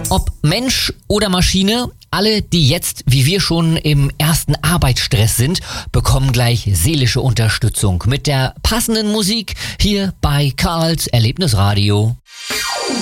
Ob Mensch oder Maschine, alle, die jetzt, wie wir schon im ersten Arbeitsstress sind, bekommen gleich seelische Unterstützung mit der passenden Musik hier bei Karls Erlebnisradio.